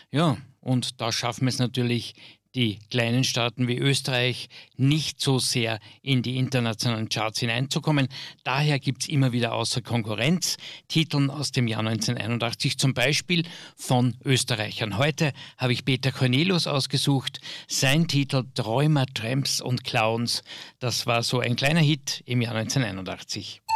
Ja, und da schaffen es natürlich die kleinen Staaten wie Österreich nicht so sehr in die internationalen Charts hineinzukommen. Daher gibt es immer wieder außer Konkurrenz Titeln aus dem Jahr 1981, zum Beispiel von Österreichern. Heute habe ich Peter Cornelius ausgesucht. Sein Titel Träumer, Tramps und Clowns, das war so ein kleiner Hit im Jahr 1981.